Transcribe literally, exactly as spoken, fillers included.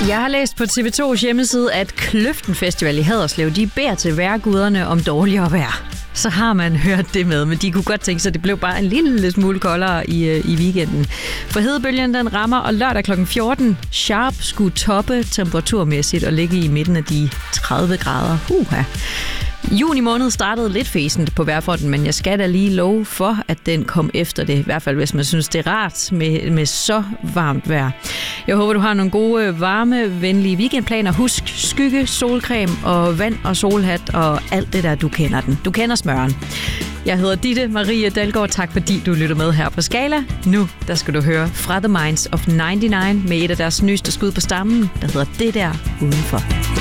Jeg har læst på T V to's hjemmeside, at Kløften Festival i Haderslev, de beder til vejrguderne om dårligere vejr. Så har man hørt det med, men de kunne godt tænke sig, at det blev bare en lille smule koldere i, i weekenden. For hedebølgen den rammer, og lørdag klokken fjorten sharp skulle toppe temperaturmæssigt og ligge i midten af de tredive grader. Uha. Juni måned startede lidt fæsent på vejrfronten, men jeg skal da lige love for, at den kom efter det. I hvert fald, hvis man synes, det er rart med, med så varmt vejr. Jeg håber, du har nogle gode, varme, venlige weekendplaner. Husk skygge, solcreme og vand og solhat og alt det der, du kender den. Du kender smøren. Jeg hedder Ditte Marie Dalgaard. Tak fordi du lytter med her på Skala. Nu der skal du høre fra The Minds of nioghalvfems med et af deres nyeste skud på stammen, der hedder Det der udenfor.